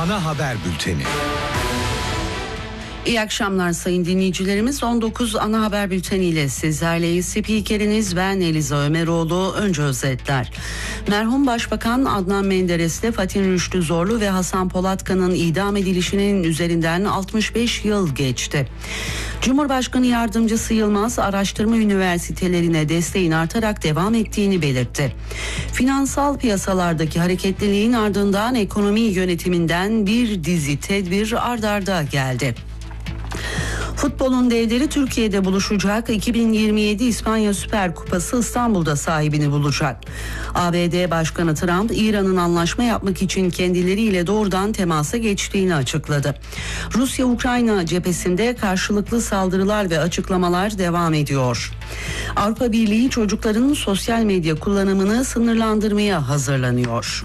ana haber bülteni. İyi akşamlar sayın dinleyicilerimiz. 19 ana haber bülteniyle sizlerleyiz. Spikeriniz ben Eliza Ömeroğlu. Önce özetler. Merhum Başbakan Adnan Menderes'le Fatih Rüştü Zorlu ve Hasan Polatkan'ın idam edilişinin üzerinden 65 yıl geçti. Cumhurbaşkanı Yardımcısı Yılmaz, araştırma üniversitelerine desteğin artarak devam ettiğini belirtti. Finansal piyasalardaki hareketliliğin ardından ekonomi yönetiminden bir dizi tedbir ard arda geldi. Futbolun devleri Türkiye'de buluşacak. 2027 İspanya Süper Kupası İstanbul'da sahibini bulacak. ABD Başkanı Trump, İran'ın anlaşma yapmak için kendileriyle doğrudan temasa geçtiğini açıkladı. Rusya-Ukrayna cephesinde karşılıklı saldırılar ve açıklamalar devam ediyor. Avrupa Birliği çocukların sosyal medya kullanımını sınırlandırmaya hazırlanıyor.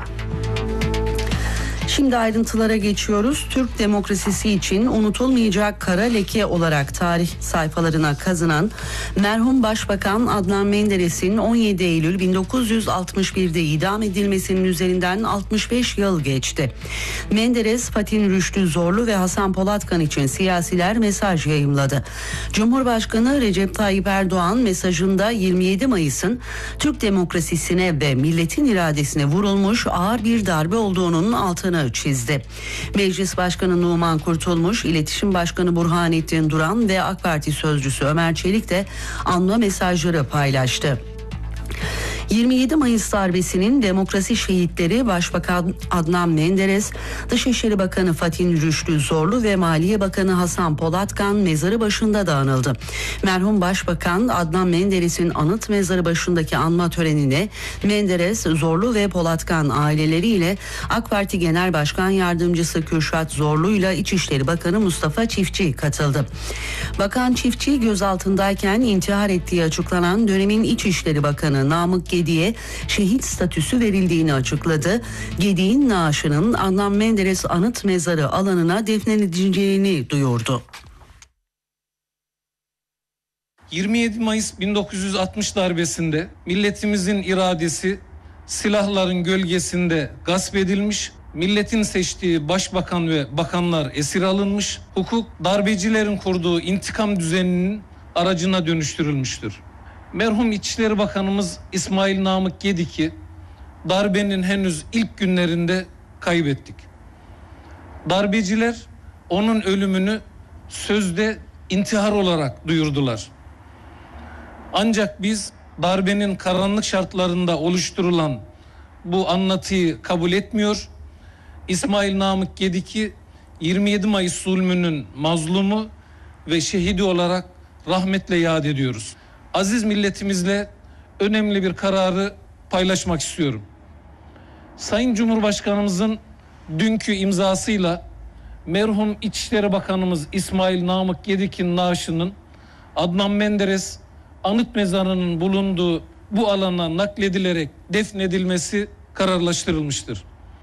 Şimdi ayrıntılara geçiyoruz. Türk demokrasisi için unutulmayacak kara leke olarak tarih sayfalarına kazınan merhum Başbakan Adnan Menderes'in 17 Eylül 1961'de idam edilmesinin üzerinden 65 yıl geçti. Menderes, Fatih Rüştü Zorlu ve Hasan Polatkan için siyasiler mesaj yayımladı. Cumhurbaşkanı Recep Tayyip Erdoğan mesajında 27 Mayıs'ın Türk demokrasisine ve milletin iradesine vurulmuş ağır bir darbe olduğunun altını çizdi. Meclis Başkanı Numan Kurtulmuş, İletişim Başkanı Burhanettin Duran ve AK Parti Sözcüsü Ömer Çelik de anma mesajları paylaştı. 27 Mayıs darbesinin demokrasi şehitleri Başbakan Adnan Menderes, Dışişleri Bakanı Fatih Rüştü Zorlu ve Maliye Bakanı Hasan Polatkan mezarı başında da anıldı. Merhum Başbakan Adnan Menderes'in anıt mezarı başındaki anma törenine Menderes, Zorlu ve Polatkan aileleriyle AK Parti Genel Başkan Yardımcısı Kürşat Zorlu ile İçişleri Bakanı Mustafa Çiftçi katıldı. Bakan Çiftçi gözaltındayken intihar ettiği açıklanan dönemin İçişleri Bakanı Namık Gedi'ye şehit statüsü verildiğini açıkladı. Gedi'nin naaşının Adnan Menderes anıt mezarı alanına defnedileceğini duyurdu. 27 Mayıs 1960 darbesinde milletimizin iradesi silahların gölgesinde gasp edilmiş, milletin seçtiği başbakan ve bakanlar esir alınmış, hukuk darbecilerin kurduğu intikam düzeninin aracına dönüştürülmüştür. Merhum İçişleri Bakanımız İsmail Namık Gedik'i darbenin henüz ilk günlerinde kaybettik. Darbeciler onun ölümünü sözde intihar olarak duyurdular. Ancak biz darbenin karanlık şartlarında oluşturulan bu anlatıyı kabul etmiyor. İsmail Namık Gedik'i 27 Mayıs zulmünün mazlumu ve şehidi olarak rahmetle yad ediyoruz. Aziz milletimizle önemli bir kararı paylaşmak istiyorum. Sayın Cumhurbaşkanımızın dünkü imzasıyla merhum İçişleri Bakanımız İsmail Namık Gedik'in naaşının Adnan Menderes anıt mezarının bulunduğu bu alana nakledilerek defnedilmesi kararlaştırılmıştır.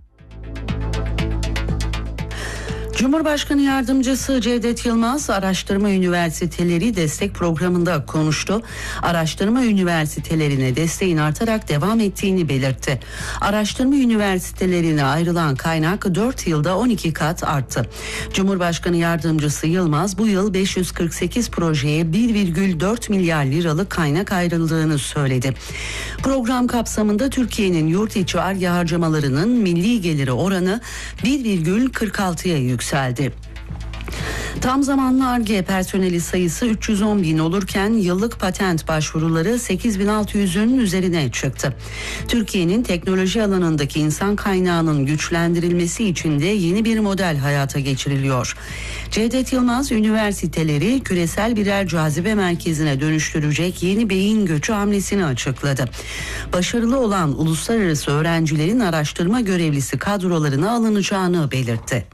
Cumhurbaşkanı Yardımcısı Cevdet Yılmaz, araştırma üniversiteleri destek programında konuştu. Araştırma üniversitelerine desteğin artarak devam ettiğini belirtti. Araştırma üniversitelerine ayrılan kaynak 4 yılda 12 kat arttı. Cumhurbaşkanı Yardımcısı Yılmaz, bu yıl 548 projeye 1,4 milyar liralık kaynak ayrıldığını söyledi. Program kapsamında Türkiye'nin yurt içi Ar-Ge harcamalarının milli geliri oranı 1,46'ya yükseldi. Tam zamanlı Ar-Ge personeli sayısı 310 bin olurken yıllık patent başvuruları 8.600'ün üzerine çıktı. Türkiye'nin teknoloji alanındaki insan kaynağının güçlendirilmesi için de yeni bir model hayata geçiriliyor. Cevdet Yılmaz, üniversiteleri küresel birer cazibe merkezine dönüştürecek yeni beyin göçü hamlesini açıkladı. Başarılı olan uluslararası öğrencilerin araştırma görevlisi kadrolarına alınacağını belirtti.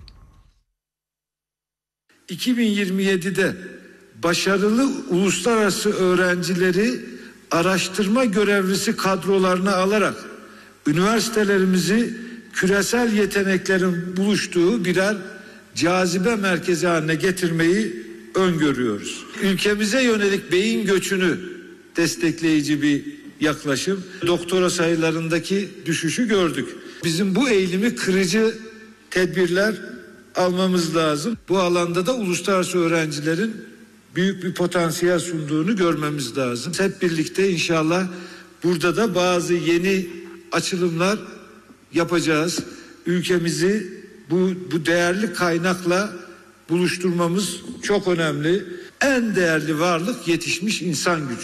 2027'de başarılı uluslararası öğrencileri araştırma görevlisi kadrolarına alarak üniversitelerimizi küresel yeteneklerin buluştuğu birer cazibe merkezi haline getirmeyi öngörüyoruz. Ülkemize yönelik beyin göçünü destekleyici bir yaklaşım. Doktora sayılarındaki düşüşü gördük. Bizim bu eğilimi kırıcı tedbirler almamız lazım. Bu alanda da uluslararası öğrencilerin büyük bir potansiyel sunduğunu görmemiz lazım. Hep birlikte inşallah burada da bazı yeni açılımlar yapacağız. Ülkemizi bu değerli kaynakla buluşturmamız çok önemli. En değerli varlık yetişmiş insan gücü.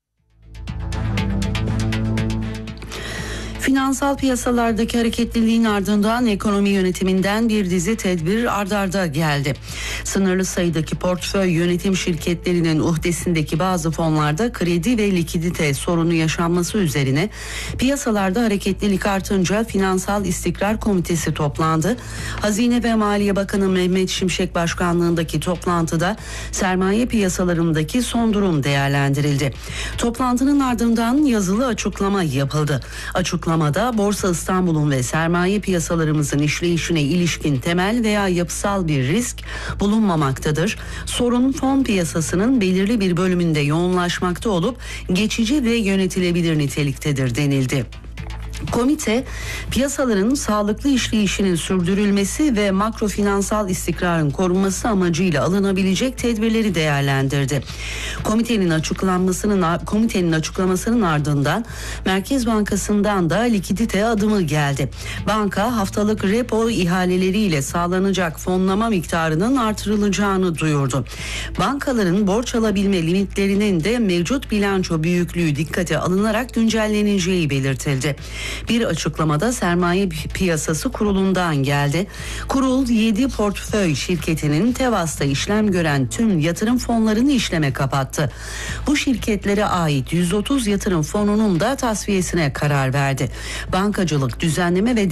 Finansal piyasalardaki hareketliliğin ardından ekonomi yönetiminden bir dizi tedbir ard arda geldi. Sınırlı sayıdaki portföy yönetim şirketlerinin uhdesindeki bazı fonlarda kredi ve likidite sorunu yaşanması üzerine piyasalarda hareketlilik artınca Finansal İstikrar Komitesi toplandı. Hazine ve Maliye Bakanı Mehmet Şimşek başkanlığındaki toplantıda sermaye piyasalarındaki son durum değerlendirildi. Toplantının ardından yazılı açıklama yapıldı. Açıklamada Borsa İstanbul'un ve sermaye piyasalarımızın işleyişine ilişkin temel veya yapısal bir risk bulunmamaktadır. Sorun fon piyasasının belirli bir bölümünde yoğunlaşmakta olup geçici ve yönetilebilir niteliktedir denildi. Komite, piyasaların sağlıklı işleyişinin sürdürülmesi ve makrofinansal istikrarın korunması amacıyla alınabilecek tedbirleri değerlendirdi. Komitenin açıklamasının ardından Merkez Bankası'ndan da likidite adımı geldi. Banka haftalık repo ihaleleriyle sağlanacak fonlama miktarının artırılacağını duyurdu. Bankaların borç alabilme limitlerinin de mevcut bilanço büyüklüğü dikkate alınarak güncelleneceği belirtildi. Bir açıklamada Sermaye Piyasası Kurulu'ndan geldi. Kurul 7 portföy şirketinin Tevas'ta işlem gören tüm yatırım fonlarını işleme kapattı. Bu şirketlere ait 130 yatırım fonunun da tasfiyesine karar verdi. Bankacılık Düzenleme ve